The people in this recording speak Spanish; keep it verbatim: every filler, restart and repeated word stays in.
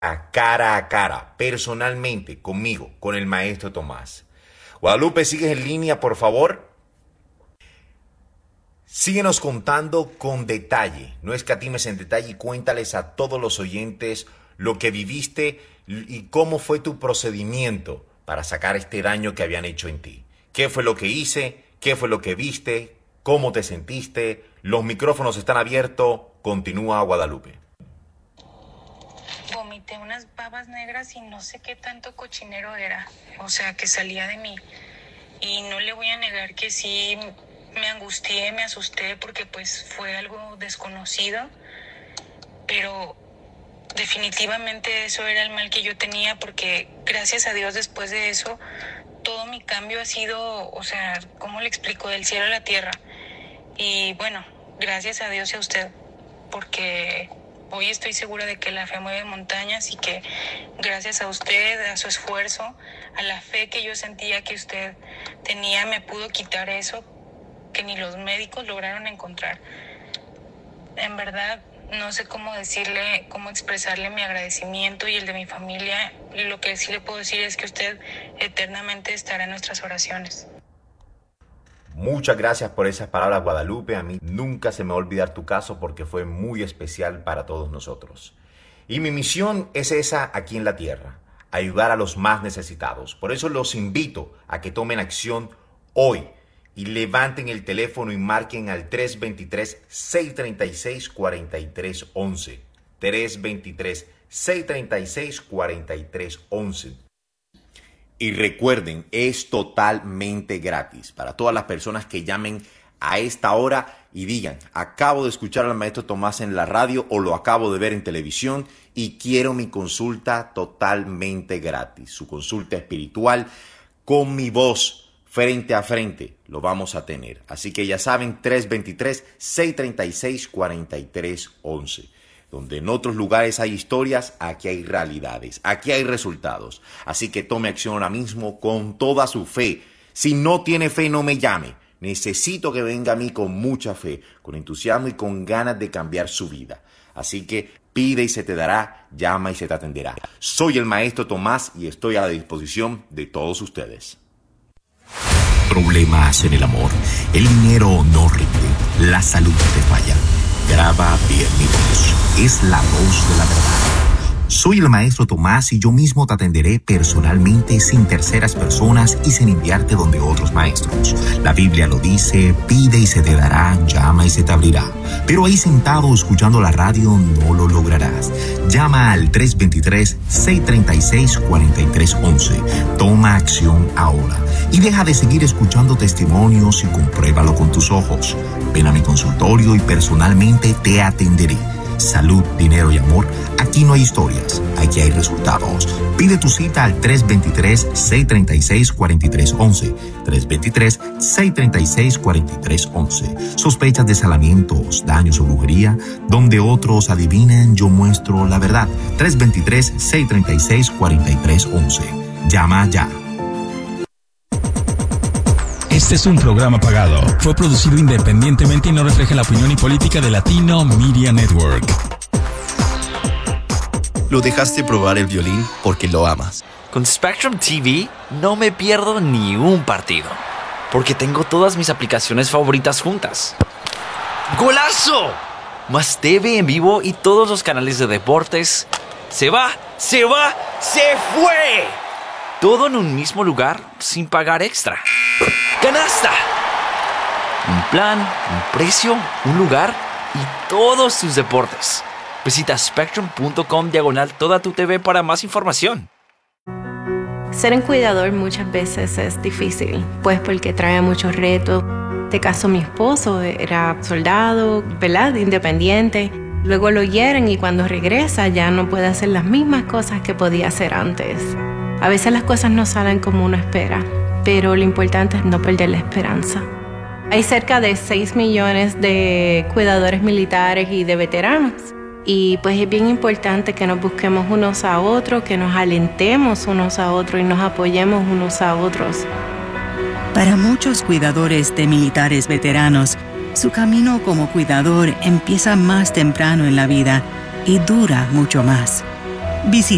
a cara a cara, personalmente, conmigo, con el maestro Tomás. Guadalupe, ¿sigues en línea, por favor? Síguenos contando con detalle, no escatimes en detalle y cuéntales a todos los oyentes lo que viviste y cómo fue tu procedimiento para sacar este daño que habían hecho en ti. ¿Qué fue lo que hice? ¿Qué fue lo que viste? ¿Cómo te sentiste? Los micrófonos están abiertos. Continúa, Guadalupe. Vomité unas babas negras y no sé qué tanto cochinero era, o sea, que salía de mí. Y no le voy a negar que sí me angustié, me asusté porque pues fue algo desconocido, pero definitivamente eso era el mal que yo tenía, porque gracias a Dios después de eso todo mi cambio ha sido, o sea, ¿cómo le explico? Del cielo a la tierra. Y bueno, gracias a Dios y a usted, porque hoy estoy segura de que la fe mueve montañas y que gracias a usted, a su esfuerzo, a la fe que yo sentía que usted tenía, me pudo quitar eso que ni los médicos lograron encontrar. En verdad, no sé cómo decirle, cómo expresarle mi agradecimiento y el de mi familia. Lo que sí le puedo decir es que usted eternamente estará en nuestras oraciones. Muchas gracias por esas palabras, Guadalupe. A mí nunca se me va a olvidar tu caso porque fue muy especial para todos nosotros. Y mi misión es esa aquí en la tierra, ayudar a los más necesitados. Por eso los invito a que tomen acción hoy y levanten el teléfono y marquen al tres dos tres, seis tres seis, cuatro tres uno uno. tres dos tres, seis tres seis, cuatro tres uno uno. Y recuerden, es totalmente gratis para todas las personas que llamen a esta hora y digan: acabo de escuchar al maestro Tomás en la radio o lo acabo de ver en televisión y quiero mi consulta totalmente gratis. Su consulta espiritual con mi voz frente a frente lo vamos a tener. Así que ya saben, tres dos tres, seis tres seis, cuatro tres uno uno. Donde en otros lugares hay historias, aquí hay realidades, aquí hay resultados. Así que tome acción ahora mismo con toda su fe. Si no tiene fe, no me llame. Necesito que venga a mí con mucha fe, con entusiasmo y con ganas de cambiar su vida. Así que pide y se te dará, llama y se te atenderá. Soy el maestro Tomás y estoy a la disposición de todos ustedes. Problemas en el amor, el dinero no rinde, la salud te falla. Graba bien mi voz, es la voz de la verdad. Soy el maestro Tomás y yo mismo te atenderé personalmente, sin terceras personas y sin enviarte donde otros maestros. La Biblia lo dice: pide y se te dará, llama y se te abrirá. Pero ahí sentado escuchando la radio no lo lograrás. Llama al tres dos tres, seis tres seis, cuatro tres uno uno. Toma acción ahora y deja de seguir escuchando testimonios y compruébalo con tus ojos. Ven a mi consultorio y personalmente te atenderé. Salud, dinero y amor, aquí no hay historias, aquí hay resultados. Pide tu cita al tres dos tres, seis tres seis, cuatro tres uno uno. tres dos tres, seis tres seis, cuatro tres uno uno. ¿Sospechas de salamientos, daños o brujería? Donde otros adivinan, yo muestro la verdad. tres dos tres, seis tres seis, cuatro tres uno uno. Llama ya. Este es un programa pagado. Fue producido independientemente y no refleja la opinión y política de Latino Media Network. Lo dejaste probar el violín porque lo amas. Con Spectrum T V no me pierdo ni un partido, porque tengo todas mis aplicaciones favoritas juntas. ¡Golazo! Más T V en vivo y todos los canales de deportes. ¡Se va! ¡Se va! ¡Se fue! Todo en un mismo lugar sin pagar extra. ¡Canasta! Un plan, un precio, un lugar y todos tus deportes. Visita spectrum punto com diagonal toda tu T V para más información. Ser un cuidador muchas veces es difícil, pues porque trae muchos retos. De caso, mi esposo era soldado, ¿verdad? Independiente. Luego lo hieren y cuando regresa ya no puede hacer las mismas cosas que podía hacer antes. A veces las cosas no salen como uno espera, pero lo importante es no perder la esperanza. Hay cerca de seis millones de cuidadores militares y de veteranos. Y pues es bien importante que nos busquemos unos a otros, que nos alentemos unos a otros y nos apoyemos unos a otros. Para muchos cuidadores de militares veteranos, su camino como cuidador empieza más temprano en la vida y dura mucho más. Visita